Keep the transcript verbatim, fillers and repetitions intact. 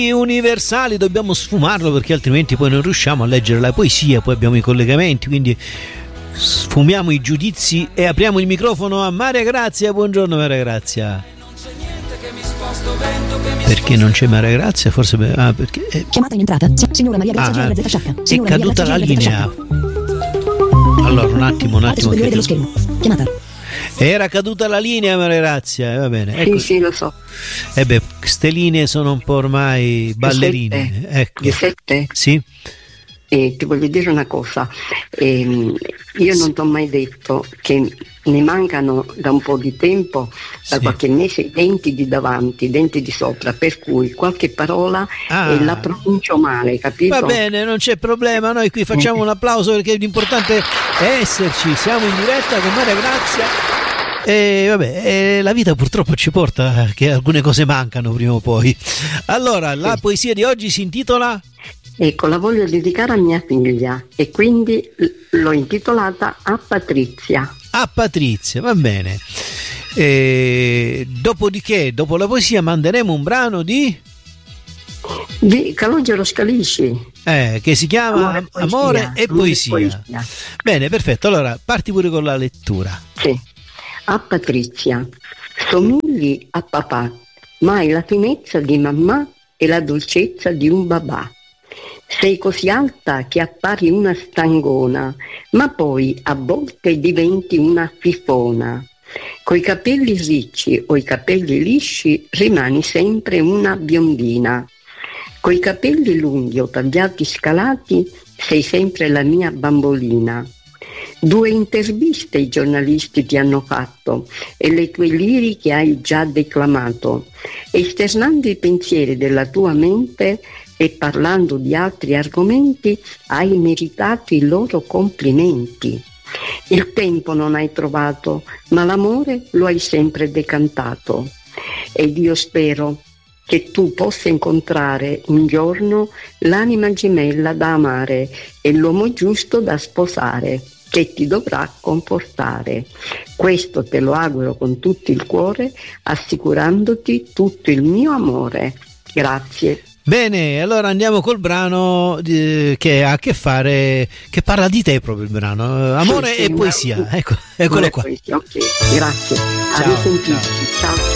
universali, dobbiamo sfumarlo perché altrimenti poi non riusciamo a leggere la poesia, poi abbiamo i collegamenti, quindi sfumiamo i giudizi e apriamo il microfono a Maria Grazia. Buongiorno Maria Grazia. Perché non c'è Maria Grazia? Forse ah, perché eh. Chiamata in entrata, signora Maria Grazia ah, G R Z Sciacca. È caduta la linea. Allora un attimo, un attimo. Che... dello schermo. Chiamata. Era caduta la linea Maria Grazia, eh, va bene. Ecco. Sì, sì, lo so. E eh beh, ste linee sono un po' ormai ballerine. Giuseppe, ecco. Giuseppe? Sì. Eh, ti voglio dire una cosa, eh, io non ti ho mai detto che mi mancano da un po' di tempo, da sì. qualche mese, i denti di davanti, i denti di sopra, per cui qualche parola ah. eh, la pronuncio male, capito? Va bene, non c'è problema, noi qui facciamo un applauso perché l'importante è esserci, siamo in diretta con Maria Grazia. E vabbè, e la vita purtroppo ci porta che alcune cose mancano prima o poi. Allora, la sì. poesia di oggi si intitola... Ecco, la voglio dedicare a mia figlia e quindi l'ho intitolata A Patrizia. A Patrizia, va bene. E dopodiché, dopo la poesia, manderemo un brano di... di Calogero Scalisci. Eh, che si chiama Amore, poesia. Amore e poesia. poesia. Bene, perfetto. Allora, parti pure con la lettura. Sì. A Patrizia. Somigli a papà, ma hai la finezza di mamma e la dolcezza di un babà. Sei così alta che appari una stangona, ma poi a volte diventi una fifona. Coi capelli ricci o i capelli lisci rimani sempre una biondina. Coi capelli lunghi o tagliati scalati sei sempre la mia bambolina. Due interviste i giornalisti ti hanno fatto e le tue liriche hai già declamato. Esternando i pensieri della tua mente e parlando di altri argomenti hai meritato i loro complimenti. Il tempo non hai trovato, ma l'amore lo hai sempre decantato. Ed io spero che tu possa incontrare un giorno l'anima gemella da amare e l'uomo giusto da sposare, che ti dovrà comportare. Questo te lo auguro con tutto il cuore, assicurandoti tutto il mio amore. Grazie. Bene, allora andiamo col brano eh, che ha a che fare, che parla di te proprio il brano, Amore sì, sì, e poesia. Ecco, eccolo qua. Poesia, ok, grazie. Ciao, a risentirci. Ciao. ciao.